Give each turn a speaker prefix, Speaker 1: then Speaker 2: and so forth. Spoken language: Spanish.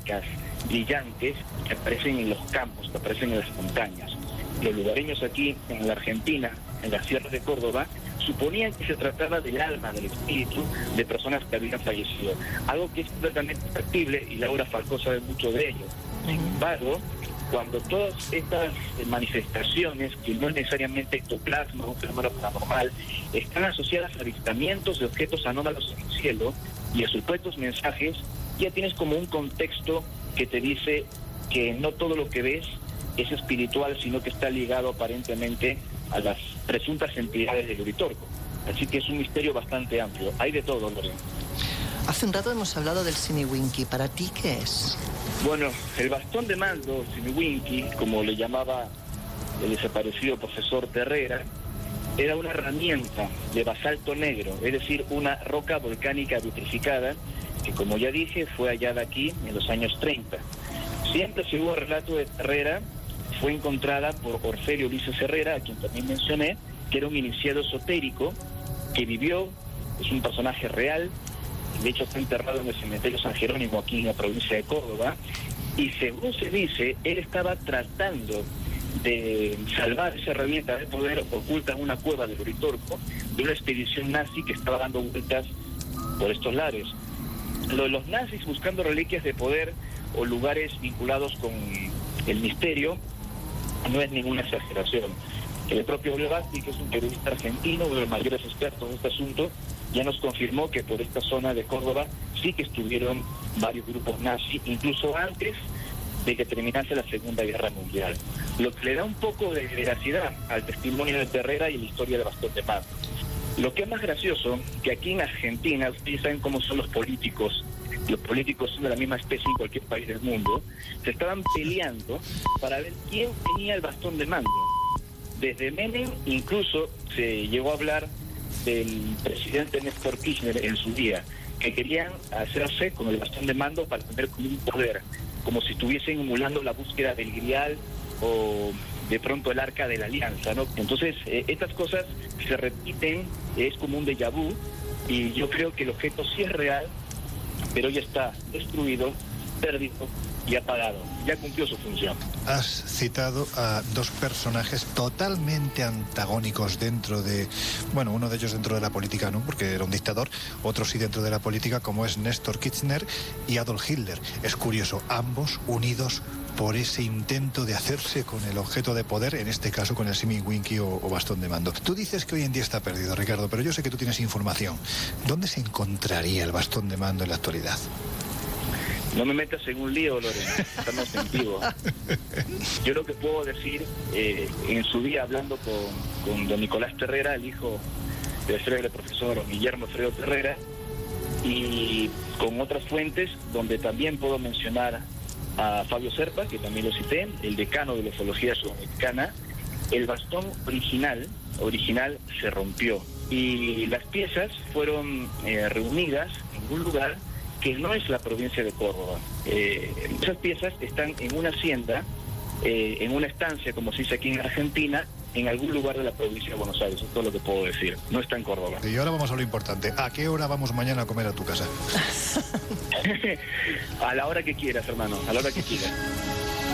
Speaker 1: metálicas, brillantes, que aparecen en los campos, que aparecen en las montañas. Los lugareños aquí en la Argentina, en la Sierra de Córdoba, suponían que se trataba del alma, del espíritu de personas que habían fallecido. Algo que es completamente factible y Laura Falcó sabe mucho de ello. Sin embargo, cuando todas estas manifestaciones, que no es necesariamente ectoplasma o un fenómeno paranormal, están asociadas a avistamientos de objetos anómalos en el cielo y a supuestos mensajes, ya tienes como un contexto que te dice que no todo lo que ves es espiritual, sino que está ligado aparentemente a las presuntas entidades del Uritorco. Así que es un misterio bastante amplio. Hay de todo, Lorena.
Speaker 2: Hace un rato hemos hablado del Simiwinki. ¿Para ti qué es?
Speaker 1: Bueno, el bastón de mando, Simiwinki, como le llamaba el desaparecido profesor Terrera, era una herramienta de basalto negro, es decir, una roca volcánica vitrificada, que como ya dije, fue hallada aquí en los años 30. Siempre según el relato de Terrera, fue encontrada por Orfelio Ulises Herrera, a quien también mencioné, que era un iniciado esotérico, que vivió, es un personaje real, de hecho está enterrado en el cementerio San Jerónimo, aquí en la provincia de Córdoba, y según se dice, él estaba tratando de salvar esa herramienta de poder oculta en una cueva del Uritorco, de una expedición nazi que estaba dando vueltas por estos lares. Lo de los nazis buscando reliquias de poder o lugares vinculados con el misterio no es ninguna exageración. El propio Blevati, que es un periodista argentino, uno de los mayores expertos en este asunto, ya nos confirmó que por esta zona de Córdoba sí que estuvieron varios grupos nazis, incluso antes de que terminase la Segunda Guerra Mundial. Lo que le da un poco de veracidad al testimonio de Terrera y la historia de Bastón de Mando. Lo que es más gracioso, que aquí en Argentina, ustedes saben cómo son los políticos son de la misma especie en cualquier país del mundo, se estaban peleando para ver quién tenía el bastón de mando. Desde Menem incluso se llegó a hablar del presidente Néstor Kirchner en su día, que querían hacerse con el bastón de mando para tener como un poder, como si estuviesen emulando la búsqueda del Grial o de pronto el Arca de la Alianza, ¿no? Entonces, estas cosas se repiten, es como un déjà vu, y yo creo que el objeto sí es real, pero ya está destruido, perdido y apagado. Ya cumplió su función.
Speaker 3: Has citado a dos personajes totalmente antagónicos dentro de... Bueno, uno de ellos dentro de la política, ¿no? Porque era un dictador. Otro sí dentro de la política, como es Néstor Kirchner y Adolf Hitler. Es curioso, ambos unidos por ese intento de hacerse con el objeto de poder, en este caso con el Simiwinki o bastón de mando. Tú dices que hoy en día está perdido, Ricardo, pero yo sé que tú tienes información. ¿Dónde se encontraría el bastón de mando en la actualidad?
Speaker 1: No me metas en un lío, Lorena, estamos en vivo. Yo lo que puedo decir, en su día hablando con don Nicolás Terrera, el hijo del célebre profesor Guillermo Alfredo Terrera, y con otras fuentes, donde también puedo mencionar a Fabio Serpa, que también lo cité, el decano de la ufología sudamericana, el bastón original se rompió y las piezas fueron reunidas en un lugar que no es la provincia de Córdoba. Esas piezas están en una hacienda, en una estancia, como se dice aquí en Argentina, en algún lugar de la provincia de Buenos Aires. Eso es todo lo que puedo decir. No está en Córdoba.
Speaker 3: Y ahora vamos a lo importante. ¿A qué hora vamos mañana a comer a tu casa?
Speaker 1: A la hora que quieras, hermano. A la hora que quieras.